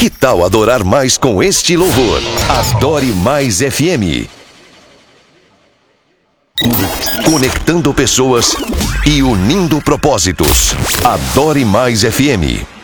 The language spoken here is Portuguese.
Que tal adorar mais com este louvor? Adore Mais FM. Conectando pessoas e unindo propósitos. Adore Mais FM.